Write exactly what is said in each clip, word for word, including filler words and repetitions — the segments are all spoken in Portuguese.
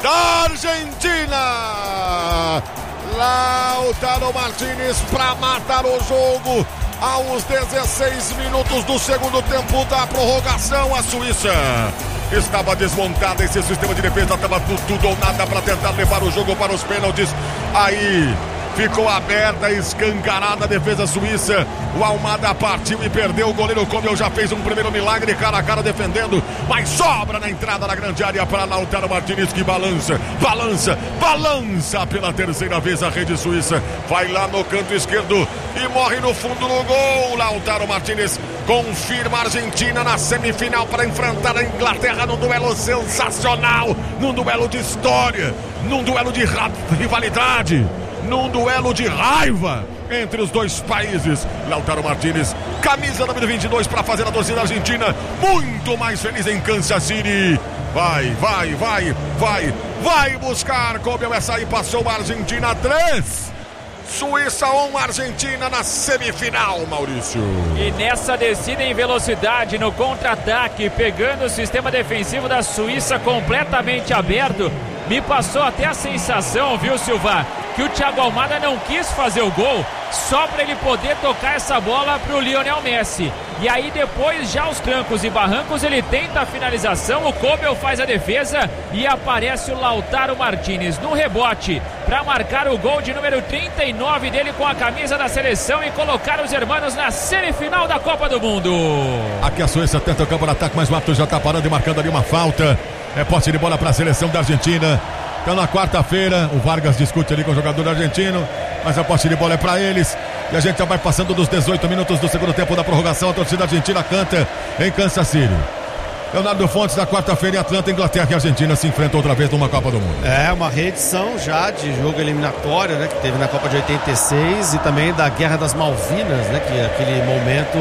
da Argentina. Lautaro Martínez para matar o jogo aos dezesseis minutos do segundo tempo da prorrogação. A Suíça estava desmontada, esse sistema de defesa estava tudo ou nada para tentar levar o jogo para os pênaltis. Aí ficou aberta, escancarada a defesa suíça. O Almada partiu e perdeu. O goleiro Comel já fez um primeiro milagre, cara a cara defendendo, mas sobra na entrada da grande área para Lautaro Martínez, que balança, balança, balança pela terceira vez a rede suíça. Vai lá no canto esquerdo e morre no fundo do gol. Lautaro Martínez confirma a Argentina na semifinal para enfrentar a Inglaterra num duelo sensacional, num duelo de história, num duelo de rivalidade, num duelo de raiva entre os dois países. Lautaro Martínez, camisa número vinte e dois, para fazer a torcida argentina muito mais feliz em Kansas City. Vai, vai, vai, vai, vai buscar. Como essa aí passou a Argentina três. Suíça um, Argentina na semifinal, Maurício. E nessa descida em velocidade, no contra-ataque, pegando o sistema defensivo da Suíça completamente aberto, me passou até a sensação, viu, Silva, que o Thiago Almada não quis fazer o gol só para ele poder tocar essa bola para o Lionel Messi. E aí depois, já aos trancos e barrancos, ele tenta a finalização, o Kobel faz a defesa e aparece o Lautaro Martínez no rebote para marcar o gol de número trinta e nove dele com a camisa da seleção e colocar os hermanos na semifinal da Copa do Mundo. Aqui a Suíça tenta o campo de ataque, mas o árbitro já está parando e marcando ali uma falta. É posse de bola para a seleção da Argentina. Então na quarta-feira, o Vargas discute ali com o jogador argentino, mas a posse de bola é para eles. E a gente já vai passando dos dezoito minutos do segundo tempo da prorrogação. A torcida argentina canta em Kansas City. Leonardo Fontes, na quarta-feira em Atlanta, Inglaterra e Argentina se enfrentam outra vez numa Copa do Mundo. É, uma reedição já de jogo eliminatório, né, que teve na Copa de oitenta e seis e também da Guerra das Malvinas, né, que aquele momento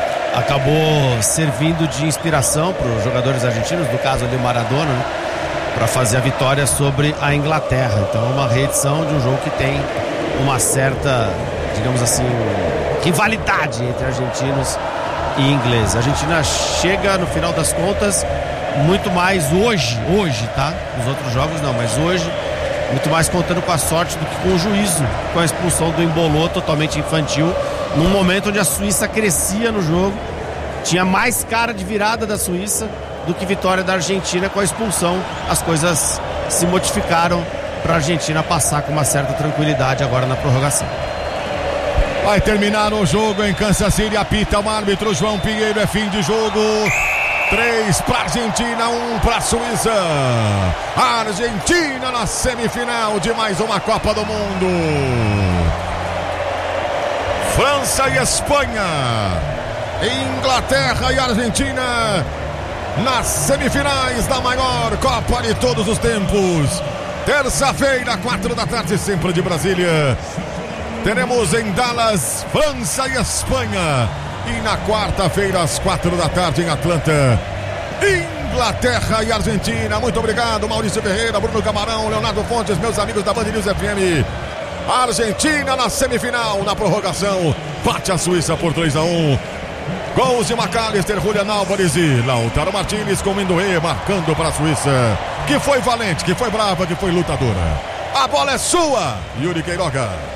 acabou servindo de inspiração para os jogadores argentinos, no caso ali o Maradona, né, para fazer a vitória sobre a Inglaterra. Então é uma reedição de um jogo que tem uma certa, digamos assim, rivalidade entre argentinos e ingleses. A Argentina chega, no final das contas, muito mais hoje, hoje, tá? Nos outros jogos não, mas hoje, muito mais contando com a sorte do que com o juízo, com a expulsão do Embolô, totalmente infantil, num momento onde a Suíça crescia no jogo, tinha mais cara de virada da Suíça do que vitória da Argentina. Com a expulsão, as coisas se modificaram para a Argentina passar com uma certa tranquilidade agora na prorrogação. Vai terminar o jogo em Kansas City, apita o árbitro João Pinheiro, é fim de jogo. Três para a Argentina, um para a Suíça. A Argentina na semifinal de mais uma Copa do Mundo. França e Espanha, Inglaterra e Argentina nas semifinais da maior Copa de todos os tempos. Terça-feira, quatro da tarde, sempre de Brasília. Teremos em Dallas, França e Espanha. E na quarta-feira, às quatro da tarde, em Atlanta, Inglaterra e Argentina. Muito obrigado, Maurício Ferreira, Bruno Camarão, Leonardo Fontes, meus amigos da Band News F M. A Argentina na semifinal, na prorrogação, bate a Suíça por três a um. Gols de McAllister, Julian Álvares e Lautaro Martínez com Mindoé marcando para a Suíça, que foi valente, que foi brava, que foi lutadora. A bola é sua, Yuri Queiroga.